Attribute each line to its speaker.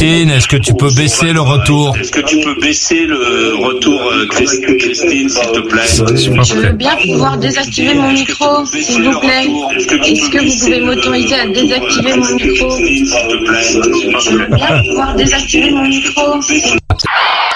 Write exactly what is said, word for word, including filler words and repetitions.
Speaker 1: Christine, est-ce que tu peux baisser le retour?
Speaker 2: Est-ce que tu peux baisser le retour, euh, Christine, Christine, s'il te plaît?
Speaker 3: Je veux bien pouvoir désactiver mon micro, s'il vous plaît. Est-ce que vous pouvez m'autoriser à désactiver mon micro?
Speaker 2: S'il te plaît.
Speaker 3: Je veux bien pouvoir désactiver mon micro.